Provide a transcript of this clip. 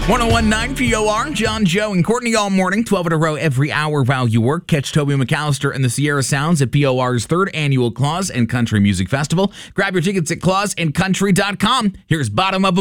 1019 POR, John, Joe, and Courtney all morning, 12 in a row every hour while you work. Catch Toby McAllister and the Sierra Sounds at POR's third annual Claus and Country Music Festival. Grab your tickets at clausandcountry.com. Here's Bottom Up